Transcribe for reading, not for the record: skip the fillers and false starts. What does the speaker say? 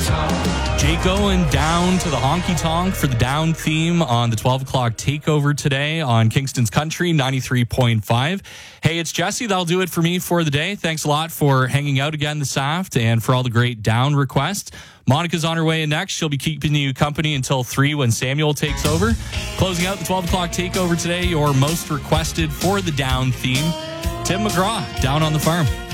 Jake Owen down to the honky tonk for the down theme on the 12 o'clock takeover today on Kingston's Country 93.5. Hey, it's Jesse. That'll do it for me for the day. Thanks a lot for hanging out again this aft and for all the great down requests. Monica's on her way in next. She'll be keeping you company until 3 when Samuel takes over. Closing out the 12 o'clock takeover today, your most requested for the down theme, Tim McGraw, Down on the Farm.